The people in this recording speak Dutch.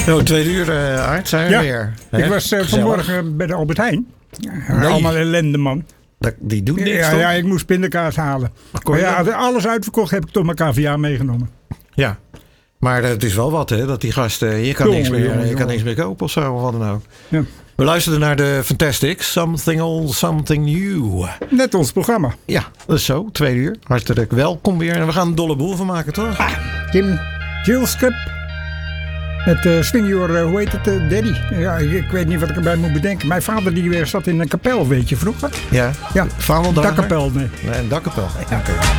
Zo, 2 uur, Aart, zijn we weer. Hè? Ik was vanmorgen bij de Albert Heijn. Allemaal ellende, man. Die doen niks, toch? Ja, ik moest pindakaas halen. Maar ja, als alles uitverkocht heb ik toch mijn KVA meegenomen. Ja, maar het is wel wat, hè? Dat die gasten, je kan niks meer kopen of zo, of wat dan ook. Ja. We luisterden naar de Fantastics, Something Old, Something New. Net ons programma. Ja, dat is zo, 2 uur. Hartelijk welkom weer. En we gaan een dolle boel van maken, toch? Jim Jules Cup. Met Swing Your, hoe heet het, Daddy. Ja, ik weet niet wat ik erbij moet bedenken. Mijn vader die zat in een kapel, weet je, vroeger. Ja, Ja, vaandeldrager? dakkapel, nee. Nee, een dakkapel. Ja. Okay.